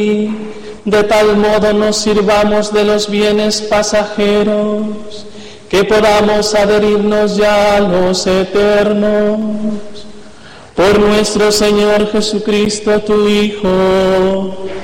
de tal modo nos sirvamos de los bienes pasajeros, que podamos adherirnos ya a los eternos. Por nuestro Señor Jesucristo, tu Hijo,